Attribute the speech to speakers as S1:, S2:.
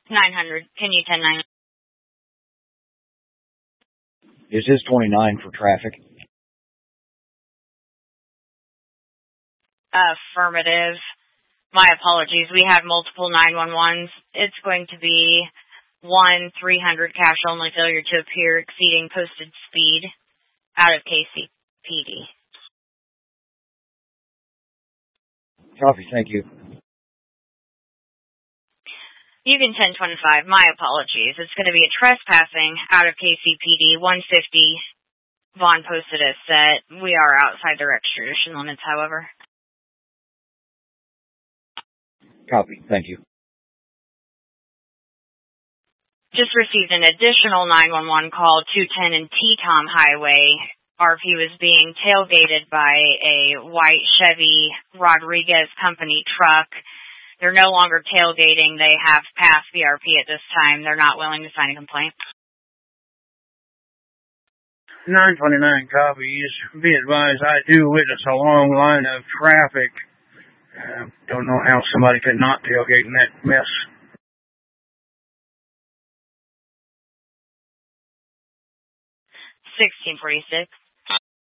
S1: 900. Can you 10-9?
S2: Is this 29 for traffic?
S1: Affirmative. My apologies. We have multiple 911s. It's going to be 1-300 cash only failure to appear exceeding posted speed out of KCPD.
S2: Copy, thank you.
S1: You can 10-25. My apologies. It's going to be a trespassing out of KCPD 150. Vaughn posted us that we are outside their extradition limits, however.
S2: Copy, thank you.
S1: Just received an additional 911 call, 210 and Teton Highway. RP was being tailgated by a white Chevy Rodriguez company truck. They're no longer tailgating. They have passed the RP at this time. They're not willing to sign a complaint.
S3: 929 copies. Be advised, I do witness a long line of traffic. Don't know how somebody could not tailgate in that mess.
S1: 1646.